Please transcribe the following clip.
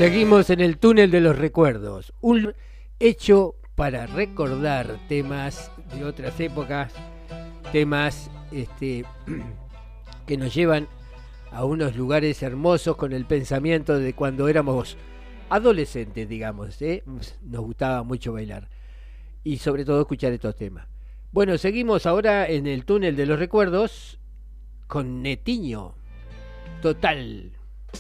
Seguimos en el túnel de los recuerdos, un hecho para recordar temas de otras épocas, temas que nos llevan a unos lugares hermosos con el pensamiento de cuando éramos adolescentes, digamos, ¿eh? Nos gustaba mucho bailar y sobre todo escuchar estos temas. Bueno, seguimos ahora en el túnel de los recuerdos con Netiño, Total.